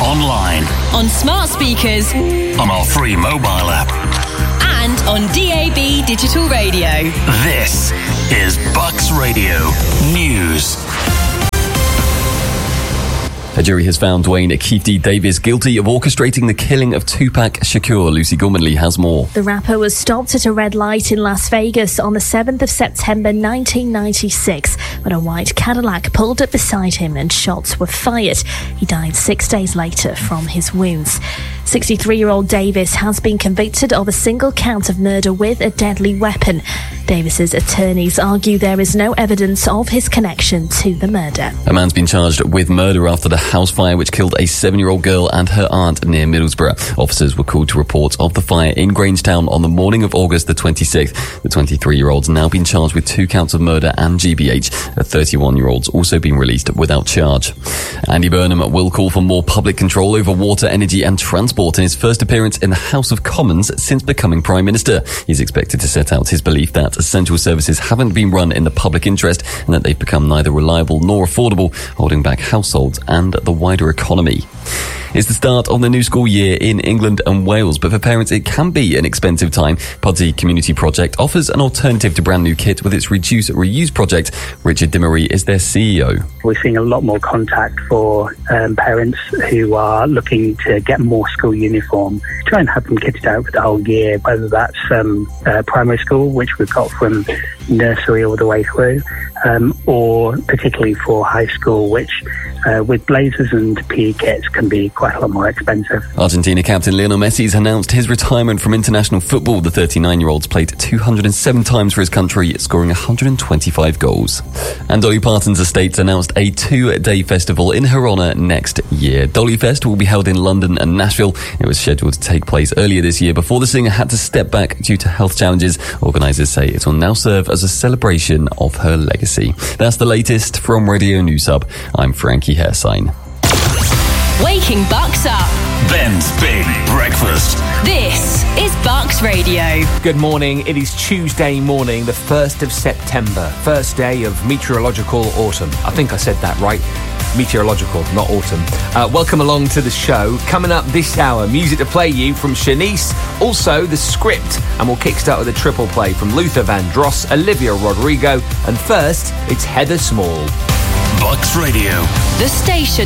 online, on smart speakers, on our free mobile app, and on DAB digital radio. This is Bucks Radio News. A jury has found Dwayne Keith D. Davis guilty of orchestrating the killing of Tupac Shakur. Lucy Gormanley has more. The rapper was stopped at a red light in Las Vegas on the 7th of September 1996 when a white Cadillac pulled up beside him and shots were fired. He died 6 days later from his wounds. 63-year-old Davis has been convicted of a single count of murder with a deadly weapon. Davis's attorneys argue there is no evidence of his connection to the murder. A man's been charged with murder after the house fire which killed a 7-year-old girl and her aunt near Middlesbrough. Officers were called to report of the fire in Grangetown on the morning of August the 26th. The 23-year-old's now been charged with 2 counts of murder and GBH. A 31-year-old's also been released without charge. Andy Burnham will call for more public control over water, energy and transport in his first appearance in the House of Commons since becoming Prime Minister. He's expected to set out his belief that essential services haven't been run in the public interest and that they've become neither reliable nor affordable, holding back households and the wider economy. It's the start of the new school year in England and Wales, but for parents it can be an expensive time. Pudsey Community Project offers an alternative to brand new kit with its Reduce Reuse project. Richard Dimery is their CEO. We're seeing a lot more contact for parents who are looking to get more school uniform, try and have them kitted out for the whole year, whether that's primary school, which we've got from nursery all the way through, or particularly for high school, which with blazers and PE kits can be quite a lot more expensive. Argentina captain Lionel Messi's announced his retirement from international football. The 39-year-old's played 207 times for his country, scoring 125 goals. And Dolly Parton's estate announced a 2-day festival in her honour next year. Dolly Fest will be held in London and Nashville. It was scheduled to take place earlier this year before the singer had to step back due to health challenges. Organisers say it will now serve as a celebration of her legacy. That's the latest from Radio News Hub. I'm Frankie Hairsign. Waking Bucks up. Ben's Big Breakfast. This is Bucks Radio. Good morning. It is Tuesday morning, the 1st of September, first day of meteorological autumn. I think I said that right. Meteorological, not autumn. Welcome along to the show. Coming up this hour, music to play you from Shanice, also The Script, and we'll kickstart with a triple play from Luther Vandross, Olivia Rodrigo, and first, it's Heather Small. Bucks Radio. The station